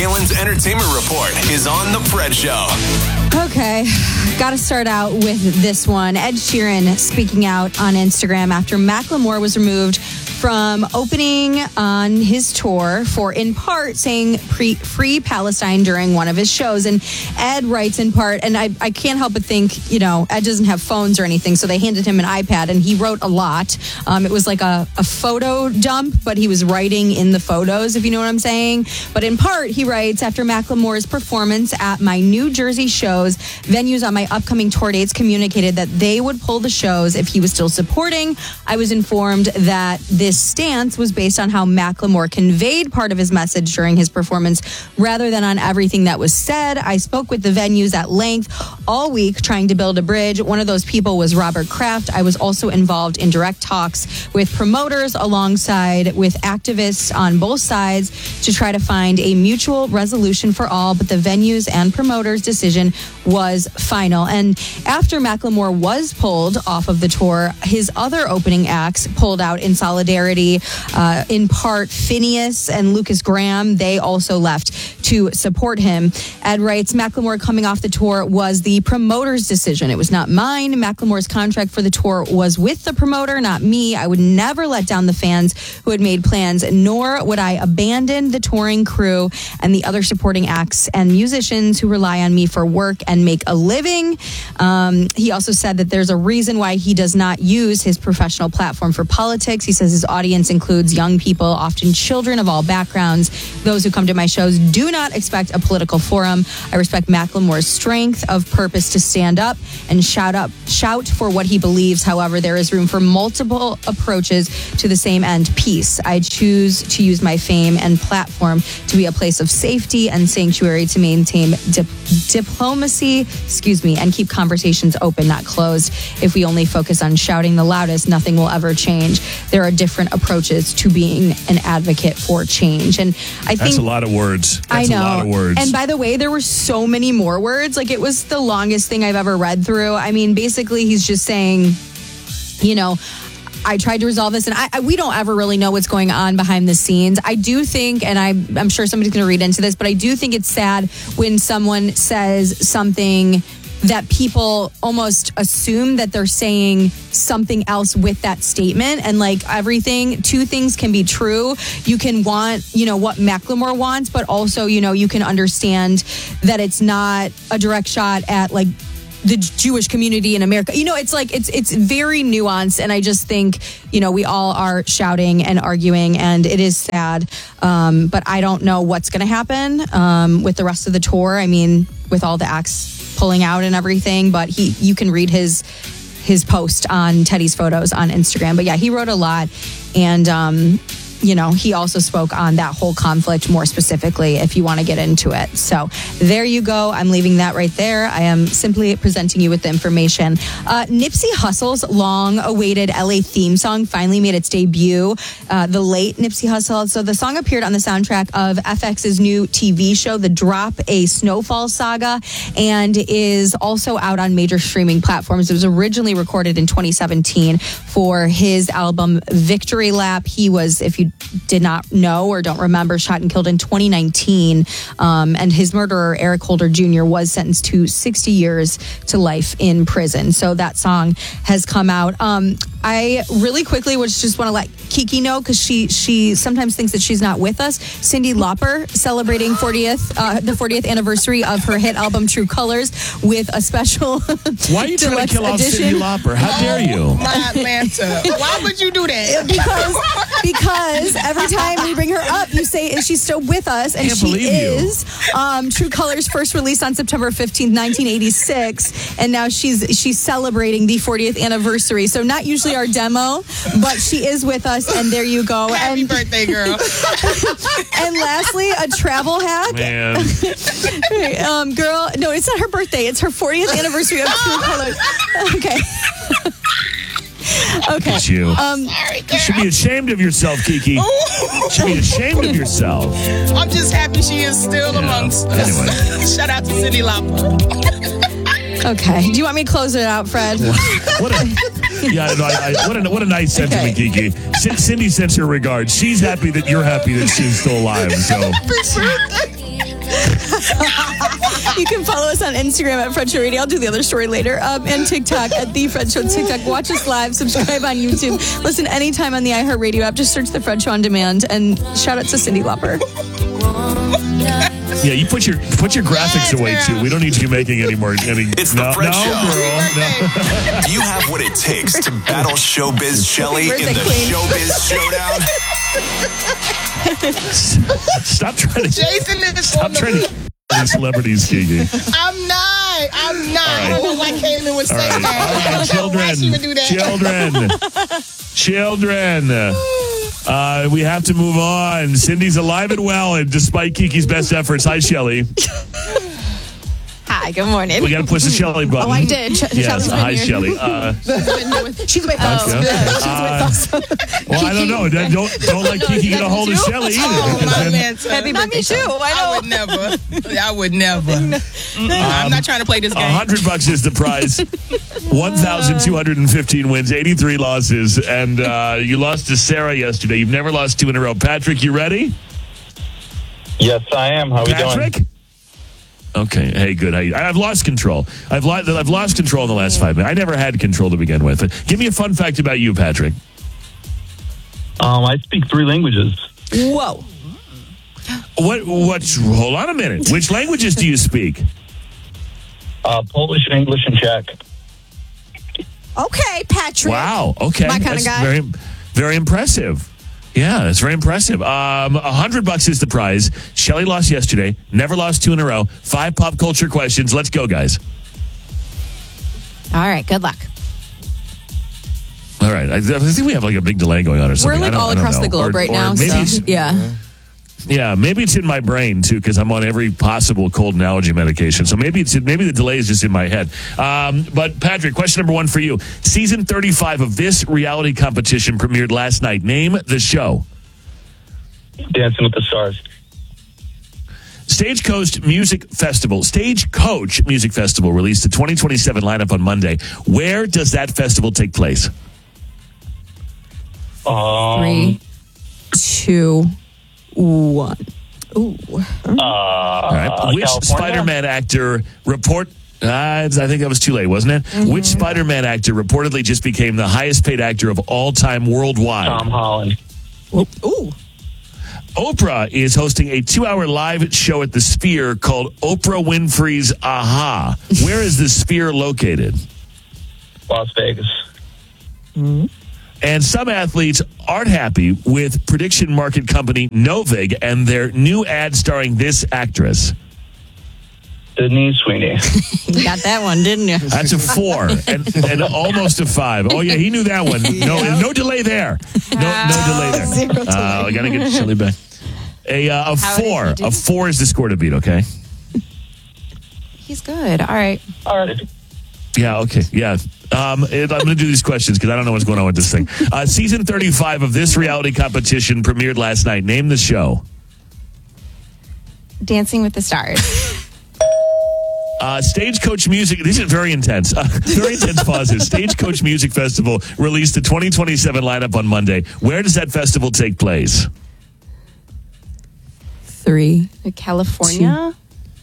Kalen's Entertainment Report is on The Fred Show. Okay, got to start out with this one. Ed Sheeran speaking out on Instagram after Macklemore was removed from opening on his tour for, in part, saying free Palestine during one of his shows. And Ed writes in part, and I can't help but think, Ed doesn't have phones or anything, so they handed him an iPad, and he wrote a lot. It was like a photo dump, but he was writing in the photos, if you know what I'm saying. But in part, he writes, after Macklemore's performance at my New Jersey shows, venues on my upcoming tour dates communicated that they would pull the shows if he was still supporting. I was informed that this stance was based on how Macklemore conveyed part of his message during his performance rather than on everything that was said. I spoke with the venues at length all week trying to build a bridge. One of those people was Robert Kraft. I was also involved in direct talks with promoters alongside with activists on both sides to try to find a mutual resolution for all, but the venues and promoters' decision was final. And after Macklemore was pulled off of the tour, his other opening acts pulled out in solidarity. In part, Phineas and Lucas Graham, they also left to support him. Ed writes, Macklemore coming off the tour was the promoter's decision. It was not mine. Macklemore's contract for the tour was with the promoter, not me. I would never let down the fans who had made plans, nor would I abandon the touring crew and the other supporting acts and musicians who rely on me for work and make a living. He also said that there's a reason why he does not use his professional platform for politics. He says his audience includes young people, often children of all backgrounds. Those who come to my shows do not expect a political forum. I respect Macklemore's strength of purpose to stand up and shout for what he believes. However, there is room for multiple approaches to the same end, peace. I choose to use my fame and platform to be a place of safety and sanctuary to maintain diplomacy, and keep conversations open, not closed. If we only focus on shouting the loudest, nothing will ever change. There are different approaches to being an advocate for change. And I think that's a lot of words. I know. A lot of words. And by the way, there were so many more words. Like, it was the longest thing I've ever read through. I mean, basically, he's just saying, I tried to resolve this, and we don't ever really know what's going on behind the scenes. I do think, and I'm sure somebody's going to read into this, but I do think it's sad when someone says something that people almost assume that they're saying something else with that statement. And like everything, two things can be true. You can want, what Macklemore wants, but also, you can understand that it's not a direct shot at like the Jewish community in America. It's like, it's very nuanced. And I just think, we all are shouting and arguing, and it is sad. But I don't know what's going to happen with the rest of the tour. I mean, with all the acts pulling out and everything, but you can read his post on Teddy's Photos on Instagram. But yeah, he wrote a lot, and he also spoke on that whole conflict more specifically if you want to get into it. So there you go. I'm leaving that right there. I am simply presenting you with the information. Nipsey Hussle's long-awaited LA theme song finally made its debut. The late Nipsey Hussle. So the song appeared on the soundtrack of FX's new TV show, The Drop, a Snowfall Saga, and is also out on major streaming platforms. It was originally recorded in 2017 for his album Victory Lap. He was, if you did not know or don't remember, shot and killed in 2019. And his murderer, Eric Holder Jr., was sentenced to 60 years to life in prison. So that song has come out. I really quickly would just want to let Kiki know, because she sometimes thinks that she's not with us. Cyndi Lauper celebrating the 40th anniversary of her hit album True Colors with a special Why are you trying to kill off Cyndi Lauper? How dare you? My Atlanta. Why would you do that? Because every time we bring her up, you say, is she still with us? And she is. True Colors first released on September 15th, 1986. And now she's celebrating the 40th anniversary. So not usually our demo, but she is with us, and there you go. Happy birthday, girl. And lastly, a travel hack. Man. Girl, no, it's not her birthday. It's her 40th anniversary of True Colors. Okay. Okay. It's you. You should be ashamed of yourself, Kiki. You should be ashamed of yourself. I'm just happy she is still amongst us. Anyway. Shout out to Cyndi Lauper. Okay. Do you want me to close it out, Fred? What a nice sentiment, Kiki. Cindy sends her regards. She's happy that you're happy that she's still alive. So. You can follow us on Instagram at Fred Show Radio. I'll do the other story later. And TikTok at The Fred Show TikTok. Watch us live. Subscribe on YouTube. Listen anytime on the iHeartRadio app. Just search The Fred Show on demand. And shout out to Cyndi Lauper. Yeah, you put your graphics away too. We don't need you making any more. It's the Fred Show. Girl, no. Do you have what it takes to battle Showbiz Shelly in the Showbiz Showdown? Stop trying to. Jason is Stop trying to. Celebrities, Kiki. I'm not. Right. I don't know why Caitlin would say that. I don't know why she would do that. Children. We have to move on. Cindy's alive and well, and despite Kiki's best efforts. Hi, Shelly. Hi, good morning. We got to push the Shelly button. Oh, I did. Yes, hi, Shelly. She's with us. Well, I don't know. Don't let Kiki get a hold of Shelly either. Oh, my man. Happy birthday, too. I would never. I'm not trying to play this game. $100 is the prize. 1,215 wins, 83 losses, and you lost to Sarah yesterday. You've never lost 2 in a row. Patrick, you ready? Yes, I am. How are we doing? Patrick? Okay. Hey, good. I've lost control. I've lost control in the last 5 minutes. I never had control to begin with. Give me a fun fact about you, Patrick. I speak 3 languages. Whoa. Hold on a minute. Which languages do you speak? Polish, English, and Czech. Okay, Patrick. Wow. Okay. My kind of guy. Very, very impressive. Yeah, that's very impressive. $100 is the prize. Shelly lost yesterday. Never lost 2 in a row. 5 pop culture questions. Let's go, guys. All right, good luck. All right. I think we have like a big delay going on or something. We're like all across the globe right now. Maybe So, yeah. Yeah, maybe it's in my brain too because I'm on every possible cold and allergy medication. So maybe the delay is just in my head. But Patrick, question number 1 for you: Season 35 of this reality competition premiered last night. Name the show. Dancing with the Stars. Stagecoach Music Festival released the 2027 lineup on Monday. Where does that festival take place? 3, 2, 1. Ooh. All right. Which California? Spider-Man actor I think that was too late, wasn't it? Mm-hmm. Which Spider-Man actor reportedly just became the highest paid actor of all time worldwide? Tom Holland. Ooh. Oprah is hosting a 2-hour live show at the Sphere called Oprah Winfrey's Aha. Where is the Sphere located? Las Vegas. Mm-hmm. And some athletes aren't happy with prediction market company Novig and their new ad starring this actress. Sydney Sweeney. You got that one, didn't you? That's a 4 and almost a 5. Oh, yeah, he knew that one. No delay there. No delay there. Zero delay. I got to get Shelly back. A 4. A 4 is the score to beat, okay? He's good. All right. All right. Yeah, okay, yeah. I'm going to do these questions because I don't know what's going on with this thing. Season 35 of this reality competition premiered last night. Name the show. Dancing with the Stars. Stagecoach Music. These are very intense. Very intense pauses. Stagecoach Music Festival released the 2027 lineup on Monday. Where does that festival take place? 3. California. 2.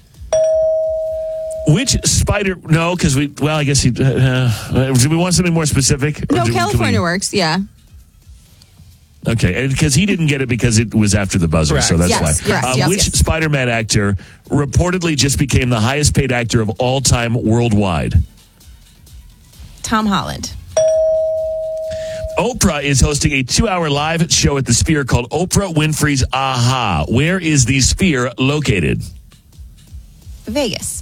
Which spider? No, because I guess do we want something more specific? No, California works. Yeah. Okay, and because he didn't get it because it was after the buzzer, Correct. so that's Yes, why. correct. Which Yes. Spider-Man actor reportedly just became the highest paid actor of all time worldwide? Tom Holland. Oprah is hosting a 2-hour live show at the Sphere called Oprah Winfrey's Aha. Where is the Sphere located? Vegas.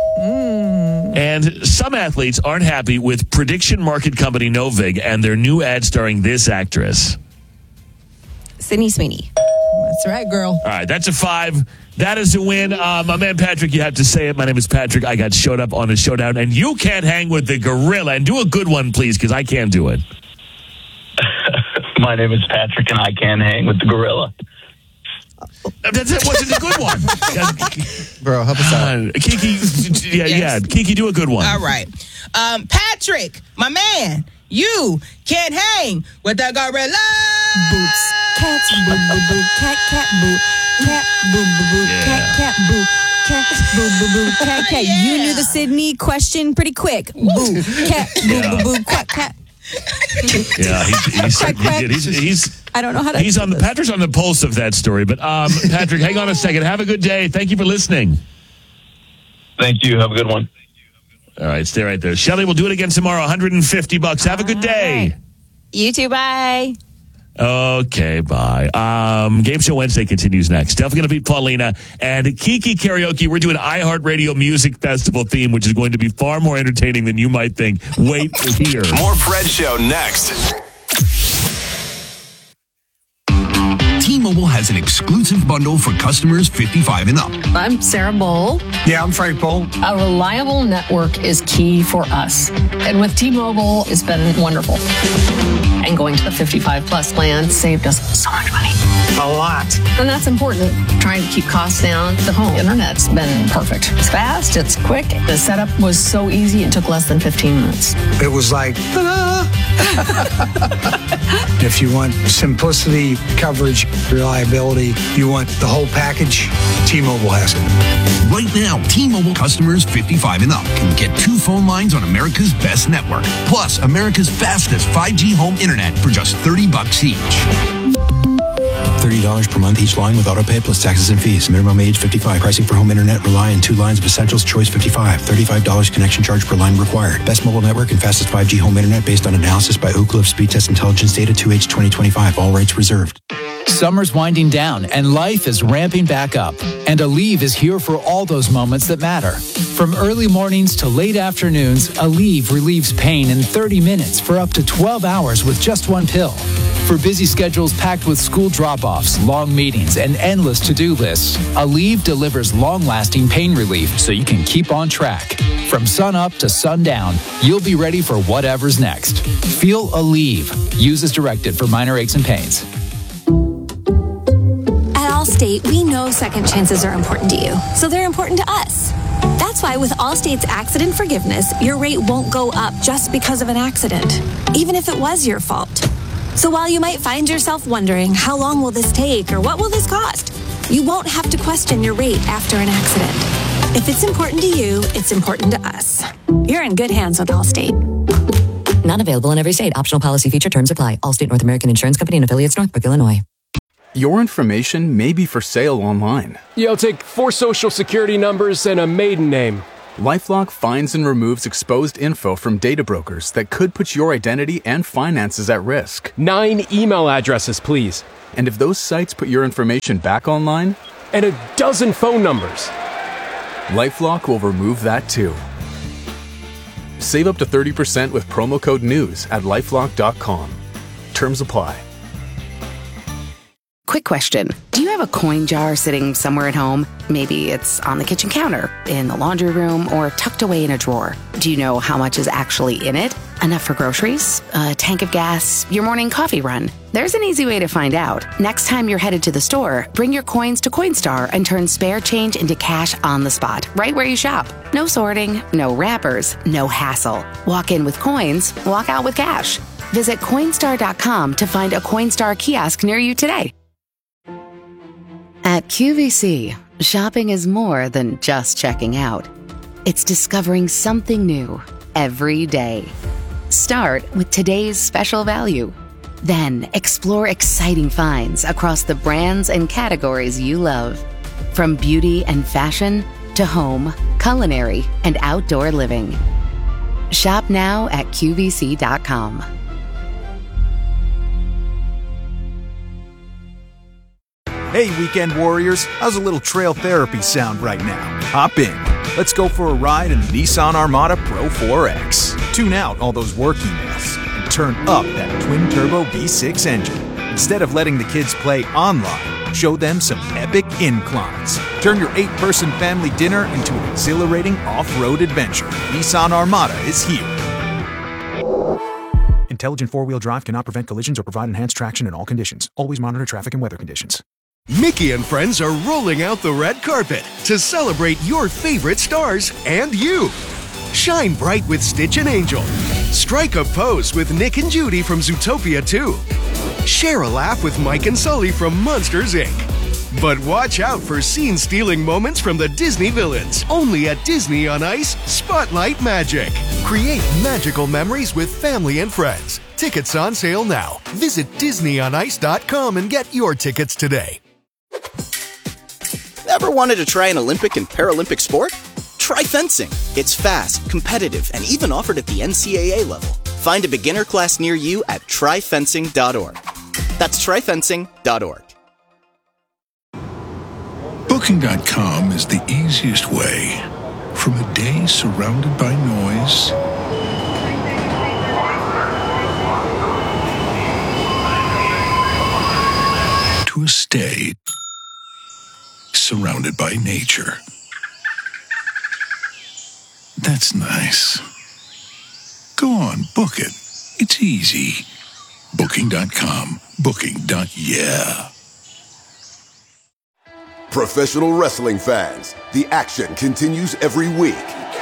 And some athletes aren't happy with prediction market company Novig and their new ad starring this actress. Sydney Sweeney. That's right, girl. All right, that's a 5. That is a win. My man Patrick, you have to say it. My name is Patrick. I got showed up on a showdown, and you can't hang with the gorilla. And do a good one, please, because I can't do it. My name is Patrick, and I can hang with the gorilla. That wasn't a good one. Bro, help us out. Kiki, Kiki, do a good one. All right. Patrick, my man, you can't hang with the gorilla. Boots. Cats. Boo, boo, boo. Cat, cat, boo. Cat, boo, boo, boo. Yeah. Cat, cat, boo. cat, boo, boo, boo, cat, cat. Yeah. You knew the Sydney question pretty quick. Boo, cat, boo, boo, boo, quack, cat. Yeah, he's I don't know how to. He's on the Patrick's on the pulse of that story. But Patrick, hang on a second. Have a good day. Thank you for listening. Thank you. Have a good one. All right, stay right there. Shelly, we'll do it again tomorrow. $150. Have a good day. You too. Bye. Okay, bye. Game Show Wednesday continues next. Definitely going to beat Paulina and Kiki Karaoke. We're doing iHeartRadio Music Festival theme, which is going to be far more entertaining than you might think. Wait to hear. More Fred Show next. T-Mobile has an exclusive bundle for customers 55 and up. I'm Sarah Bowl. Yeah, I'm Frank Bowl. A reliable network is key for us. And with T-Mobile, it's been wonderful. And going to the 55 plus plan saved us so much money. A lot. And that's important. Trying to keep costs down. The home internet's been perfect. It's fast, it's quick. The setup was so easy, it took less than 15 minutes. It was like, ta-da! If you want simplicity, coverage, reliability, you want the whole package, T-Mobile has it. Right now, T-Mobile customers 55 and up can get 2 phone lines on America's best network, plus America's fastest 5G home internet for just $30 each. $30 per month each line with autopay plus taxes and fees. Minimum age 55. Pricing for home internet rely on 2 lines of Essentials Choice 55. $35 connection charge per line required. Best mobile network and fastest 5G home internet based on analysis by Ookla of Speed Test Intelligence data 2H 2025. All rights reserved. Summer's winding down and life is ramping back up. And Aleve is here for all those moments that matter. From early mornings to late afternoons, Aleve relieves pain in 30 minutes for up to 12 hours with just 1 pill. For busy schedules packed with school drop-offs, long meetings, and endless to-do lists, Aleve delivers long-lasting pain relief so you can keep on track. From sun up to sundown, you'll be ready for whatever's next. Feel Aleve. Use as directed for minor aches and pains. At Allstate, we know second chances are important to you, so they're important to us. That's why with Allstate's accident forgiveness, your rate won't go up just because of an accident, even if it was your fault. So while you might find yourself wondering, how long will this take or what will this cost? You won't have to question your rate after an accident. If it's important to you, it's important to us. You're in good hands with Allstate. Not available in every state. Optional policy feature terms apply. Allstate North American Insurance Company and affiliates, Northbrook, Illinois. Your information may be for sale online. Yeah, I'll take 4 social security numbers and a maiden name. LifeLock finds and removes exposed info from data brokers that could put your identity and finances at risk. 9 email addresses, please. And if those sites put your information back online? And a dozen phone numbers. LifeLock will remove that too. Save up to 30% with promo code NEWS at LifeLock.com. Terms apply. Quick question. Do you have a coin jar sitting somewhere at home? Maybe it's on the kitchen counter, in the laundry room, or tucked away in a drawer. Do you know how much is actually in it? Enough for groceries, a tank of gas, your morning coffee run? There's an easy way to find out. Next time you're headed to the store, bring your coins to Coinstar and turn spare change into cash on the spot, right where you shop. No sorting, no wrappers, no hassle. Walk in with coins, walk out with cash. Visit Coinstar.com to find a Coinstar kiosk near you today. At QVC, shopping is more than just checking out. It's discovering something new every day. Start with today's special value. Then explore exciting finds across the brands and categories you love. From beauty and fashion to home, culinary, and outdoor living. Shop now at QVC.com. Hey, weekend warriors, how's a little trail therapy sound right now? Hop in. Let's go for a ride in the Nissan Armada Pro 4X. Tune out all those work emails and turn up that twin-turbo V6 engine. Instead of letting the kids play online, show them some epic inclines. Turn your 8-person family dinner into an exhilarating off-road adventure. Nissan Armada is here. Intelligent four-wheel drive cannot prevent collisions or provide enhanced traction in all conditions. Always monitor traffic and weather conditions. Mickey and friends are rolling out the red carpet to celebrate your favorite stars and you. Shine bright with Stitch and Angel. Strike a pose with Nick and Judy from Zootopia 2. Share a laugh with Mike and Sully from Monsters, Inc. But watch out for scene-stealing moments from the Disney villains. Only at Disney on Ice Spotlight Magic. Create magical memories with family and friends. Tickets on sale now. Visit DisneyOnIce.com and get your tickets today. Ever wanted to try an Olympic and Paralympic sport? Try fencing. It's fast, competitive, and even offered at the NCAA level. Find a beginner class near you at tryfencing.org. That's tryfencing.org. Booking.com is the easiest way from a day surrounded by noise to a stay surrounded by nature. That's nice. Go on, book it. It's easy. Booking.com. Booking.yeah. Professional wrestling fans, the action continues every week.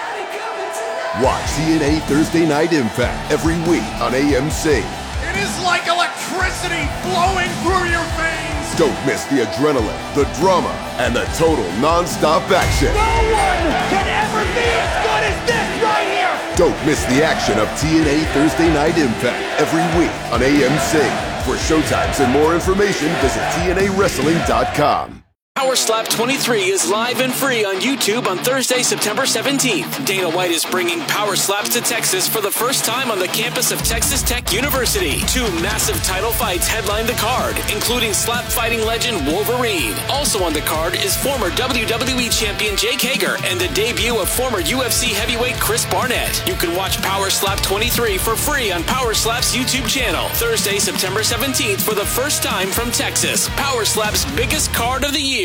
Watch TNA Thursday Night Impact every week on AMC. It is like electricity flowing through your veins. Don't miss the adrenaline, the drama, and the total non-stop action. No one can ever be as good as this right here. Don't miss the action of TNA Thursday Night Impact every week on AMC. For showtimes and more information, visit TNAWrestling.com. Power Slap 23 is live and free on YouTube on Thursday, September 17th. Dana White is bringing Power Slaps to Texas for the first time on the campus of Texas Tech University. 2 massive title fights headline the card, including slap fighting legend Wolverine. Also on the card is former WWE champion Jake Hager and the debut of former UFC heavyweight Chris Barnett. You can watch Power Slap 23 for free on Power Slap's YouTube channel. Thursday, September 17th for the first time from Texas. Power Slap's biggest card of the year.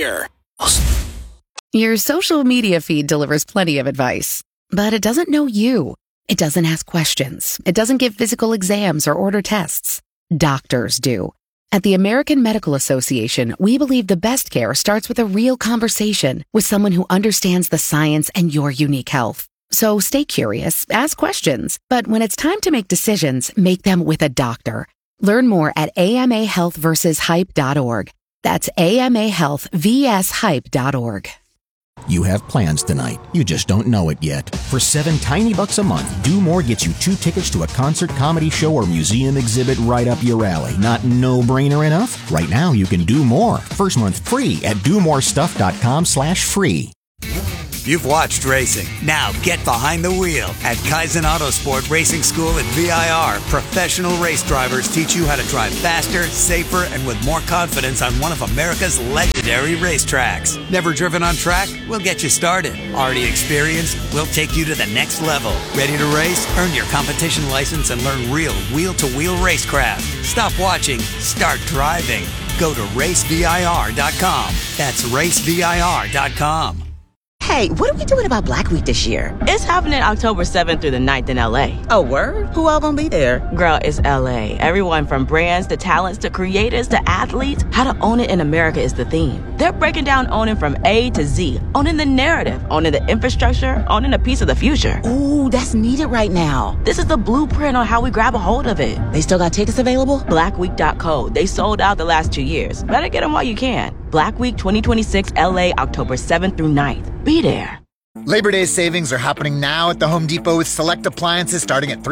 Your social media feed delivers plenty of advice, but it doesn't know you. It doesn't ask questions. It doesn't give physical exams or order tests. Doctors do. At the American Medical Association, we believe the best care starts with a real conversation with someone who understands the science and your unique health. So stay curious, ask questions, but when it's time to make decisions, make them with a doctor. Learn more at amahealthversushype.org. That's amahealthvshype.org. You have plans tonight. You just don't know it yet. For $7 tiny bucks a month, Do More gets you 2 tickets to a concert, comedy show, or museum exhibit right up your alley. Not no-brainer enough? Right now, you can do more. First month free at domorestuff.com/free. You've watched racing. Now get behind the wheel. At Kaizen Autosport Racing School at VIR, professional race drivers teach you how to drive faster, safer, and with more confidence on one of America's legendary racetracks. Never driven on track? We'll get you started. Already experienced? We'll take you to the next level. Ready to race? Earn your competition license and learn real wheel-to-wheel racecraft. Stop watching. Start driving. Go to racevir.com. That's racevir.com. Hey, what are we doing about Black Week this year? It's happening October 7th through the 9th in LA. Oh, word? Who all gonna be there? Girl, it's LA. Everyone from brands to talents to creators to athletes. How to own it in America is the theme. They're breaking down owning from A to Z. Owning the narrative, owning the infrastructure, owning a piece of the future. Ooh, that's needed right now. This is the blueprint on how we grab a hold of it. They still got tickets available? Blackweek.co. They sold out the last 2 years. Better get them while you can. Black Week 2026 LA, October 7th through 9th. Be there. Labor Day savings are happening now at the Home Depot with select appliances starting at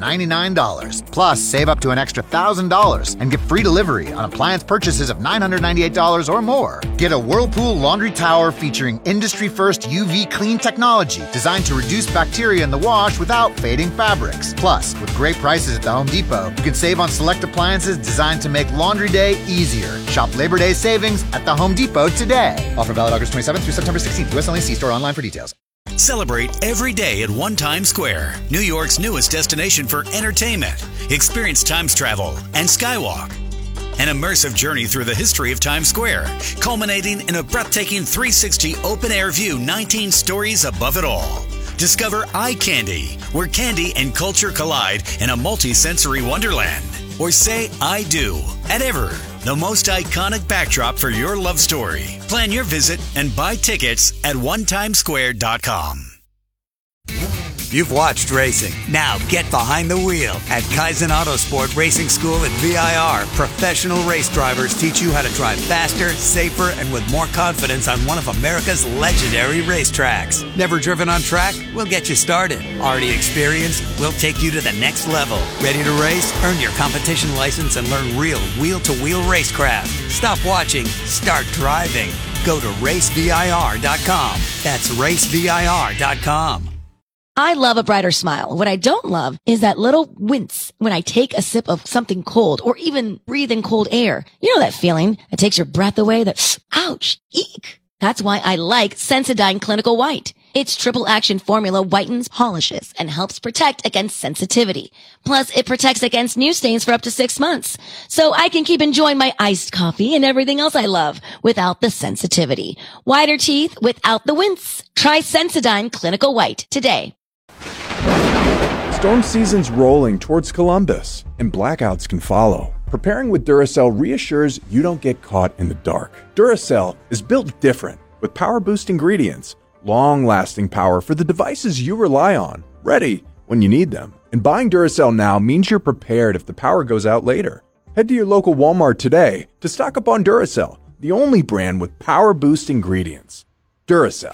$399. Plus, save up to an extra $1,000 and get free delivery on appliance purchases of $998 or more. Get a Whirlpool laundry tower featuring industry-first UV clean technology designed to reduce bacteria in the wash without fading fabrics. Plus, with great prices at the Home Depot, you can save on select appliances designed to make laundry day easier. Shop Labor Day savings at the Home Depot today. Offer valid August 27th through September 16th. US only. See store online for details. Celebrate every day at One Times Square, New York's newest destination for entertainment. Experience Times Travel and Skywalk, an immersive journey through the history of Times Square, culminating in a breathtaking 360 open-air view 19 stories above it all. Discover Eye Candy, where candy and culture collide in a multi-sensory wonderland. Or say I do at Ever, the most iconic backdrop for your love story. Plan your visit and buy tickets at onetimesquare.com. You've watched racing. Now get behind the wheel. At Kaizen Autosport Racing School at VIR, professional race drivers teach you how to drive faster, safer, and with more confidence on one of America's legendary racetracks. Never driven on track? We'll get you started. Already experienced? We'll take you to the next level. Ready to race? Earn your competition license and learn real wheel-to-wheel racecraft. Stop watching. Start driving. Go to racevir.com. That's racevir.com. I love a brighter smile. What I don't love is that little wince when I take a sip of something cold or even breathe in cold air. You know that feeling that takes your breath away, that ouch, eek. That's why I like Sensodyne Clinical White. Its triple action formula whitens, polishes, and helps protect against sensitivity. Plus, it protects against new stains for up to 6 months. So I can keep enjoying my iced coffee and everything else I love without the sensitivity. Whiter teeth without the wince. Try Sensodyne Clinical White today. Storm season's rolling towards Columbus, and blackouts can follow. Preparing with Duracell reassures you don't get caught in the dark. Duracell is built different, with power-boost ingredients, long-lasting power for the devices you rely on, ready when you need them. And buying Duracell now means you're prepared if the power goes out later. Head to your local Walmart today to stock up on Duracell, the only brand with power-boost ingredients. Duracell.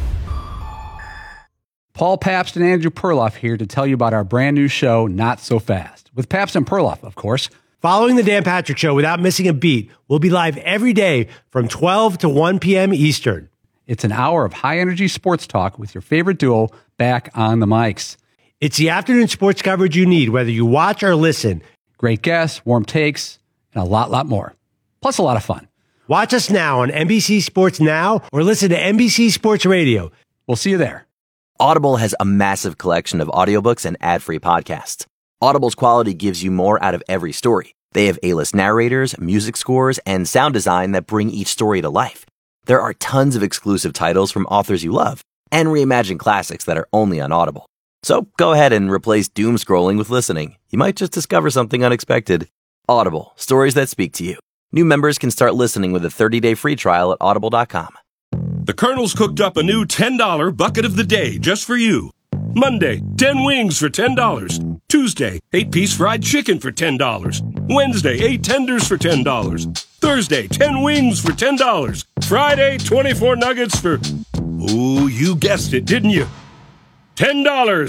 Paul Pabst and Andrew Perloff here to tell you about our brand new show, Not So Fast, with Pabst and Perloff, of course. Following the Dan Patrick Show without missing a beat, we'll be live every day from 12 to 1 p.m. Eastern. It's an hour of high-energy sports talk with your favorite duo back on the mics. It's the afternoon sports coverage you need, whether you watch or listen. Great guests, warm takes, and a lot more. Plus a lot of fun. Watch us now on NBC Sports Now or listen to NBC Sports Radio. We'll see you there. Audible has a massive collection of audiobooks and ad-free podcasts. Audible's quality gives you more out of every story. They have A-list narrators, music scores, and sound design that bring each story to life. There are tons of exclusive titles from authors you love and reimagined classics that are only on Audible. So go ahead and replace doom scrolling with listening. You might just discover something unexpected. Audible, stories that speak to you. New members can start listening with a 30-day free trial at audible.com. The Colonel's cooked up a new $10 bucket of the day just for you. Monday, 10 wings for $10. Tuesday, 8-piece fried chicken for $10. Wednesday, 8 tenders for $10. Thursday, 10 wings for $10. Friday, 24 nuggets for... Ooh, you guessed it, didn't you? $10.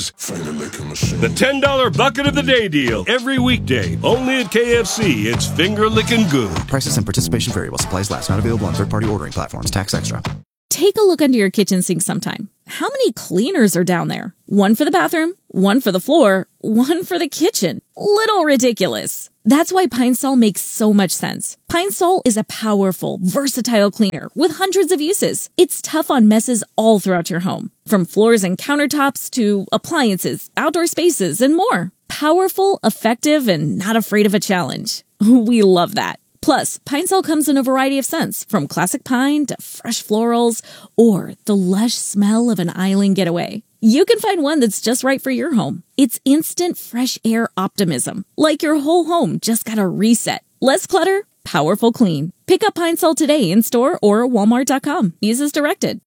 The $10 bucket of the day deal. Every weekday, only at KFC. It's finger-licking good. Prices and participation vary while supplies last. Not available on third-party ordering platforms. Tax extra. Take a look under your kitchen sink sometime. How many cleaners are down there? One for the bathroom, one for the floor, one for the kitchen. Little ridiculous. That's why Pine Sol makes so much sense. Pine Sol is a powerful, versatile cleaner with hundreds of uses. It's tough on messes all throughout your home, from floors and countertops to appliances, outdoor spaces, and more. Powerful, effective, and not afraid of a challenge. We love that. Plus, Pine Sol comes in a variety of scents, from classic pine to fresh florals, or the lush smell of an island getaway. You can find one that's just right for your home. It's instant fresh air optimism, like your whole home just got a reset. Less clutter, powerful clean. Pick up Pine Sol today in store or walmart.com. Use as directed.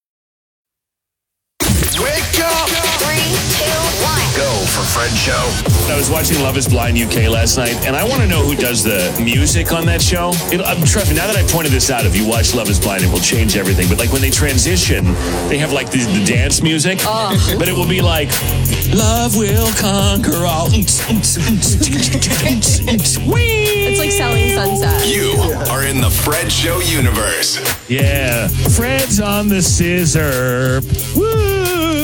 Wake up! 3, 2, 1. Go for Fred Show. I was watching Love is Blind UK last night, and I want to know who does the music on that show. Trust me, now that I pointed this out, if you watch Love is Blind, it will change everything. But like when they transition, they have like the dance music, but it will be like, love will conquer all. It's like Selling Sunset. You are in the Fred Show universe. Yeah, Fred's on the scissor. Woo!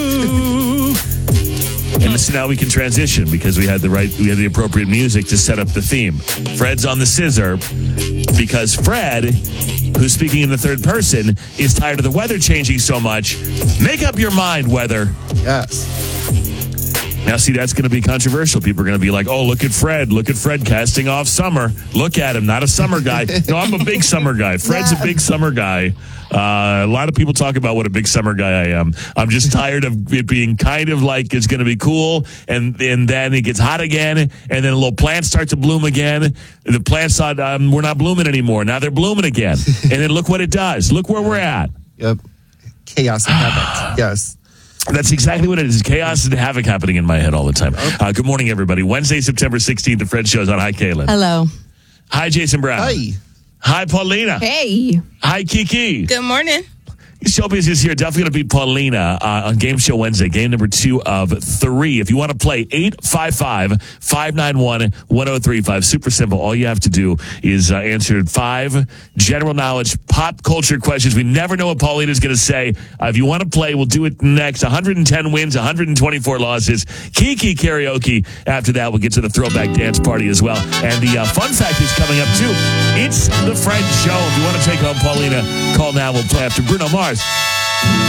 And so now we can transition because we had the appropriate music to set up the theme. Fred's on the scissor because Fred, who's speaking in the third person, is tired of the weather changing so much. Make up your mind, weather. Yes. Now, see, that's going to be controversial. People are going to be like, oh, look at Fred casting off summer. Look at him, not a summer guy. No, I'm a big summer guy. Fred's a big summer guy. A lot of people talk about what a big summer guy I am. I'm just tired of it being kind of like it's going to be cool, and then it gets hot again, and then a little plants start to bloom again. The plants thought we're not blooming anymore. Now they're blooming again. And then look what it does. Look where we're at. Yep. Chaos and havoc. Yes. That's exactly what it is. Chaos and havoc happening in my head all the time. Good morning, everybody. Wednesday, September 16th, the Fred Show's on. Hi, Caitlin. Hello. Hi, Jason Brown. Hi. Hi, Paulina. Hey. Hi, Kiki. Good morning. Showbiz is here. Definitely going to beat Paulina on Game Show Wednesday, game number 2 of 3. If you want to play, 855-591-1035. Super simple. All you have to do is answer 5 general knowledge, pop culture questions. We never know what Paulina's going to say. If you want to play, we'll do it next. 110 wins, 124 losses. Kiki karaoke. After that, we'll get to the throwback dance party as well. And the fun fact is coming up, too. It's the Fred Show. If you want to take home Paulina, call now. We'll play after Bruno Mars.